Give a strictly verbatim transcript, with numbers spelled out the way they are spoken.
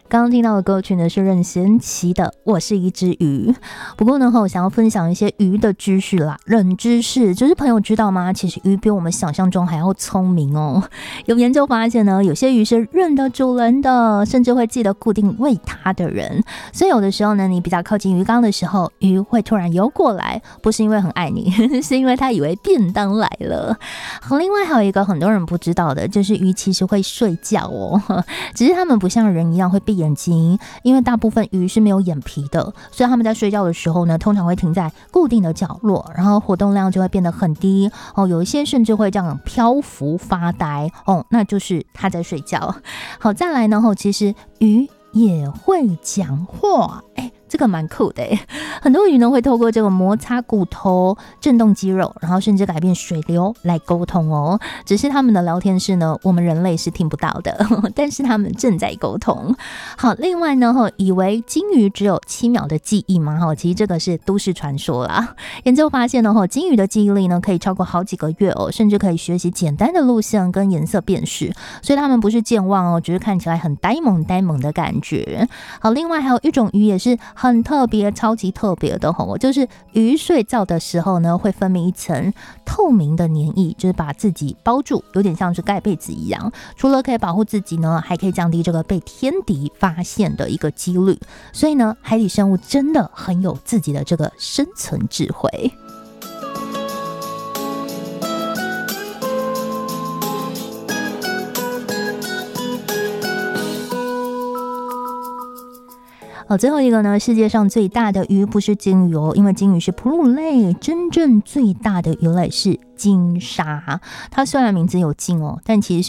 刚刚听到的歌曲呢是任贤齐的《我是一只鱼》。不过呢，我想要分享一些鱼的知识啦，冷知识，就是朋友知道吗？其实鱼比我们想象中还要聪明哦。有研究发现呢，有些鱼是认得主人的，甚至会记得固定喂它的人。所以有的时候呢，你比较靠近鱼缸的时候，鱼会突然游过来，不是因为很爱你，是因为它以为便当来了。好，另外还有一个很多人不知道的，就是鱼其实会睡觉哦，只是它们不像人一样会闭眼睛，因为大部分鱼是没有眼皮的，所以他们在睡觉的时候呢，通常会停在固定的角落，然后活动量就会变得很低哦。有一些甚至会这样漂浮发呆哦，那就是他在睡觉。好，再来呢，其实鱼也会讲话，哎，这个蛮酷的哎。很多鱼呢会透过这个摩擦骨头、震动肌肉，然后甚至改变水流来沟通哦。只是他们的聊天室呢，我们人类是听不到的，但是他们正在沟通。好，另外呢，以为金鱼只有七秒的记忆吗？其实这个是都市传说啦。研究发现呢，金鱼的记忆力呢可以超过好几个月哦，甚至可以学习简单的路线跟颜色辨识，所以他们不是健忘哦，只是看起来很呆萌呆萌的感觉。好，另外还有一种鱼也是很特别、超级特别的吼，就是鱼睡觉的时候呢，会分泌一层透明的黏液，就是把自己包住，有点像是盖被子一样。除了可以保护自己呢，还可以降低这个被天敌发现的一个几率。所以呢，海底生物真的很有自己的这个生存智慧。好，最后一个呢，世界上最大的鱼不是鲸鱼哦，因为鲸鱼是哺乳类，真正最大的鱼类是鲸鲨。它虽然名字有鲸哦，但其实是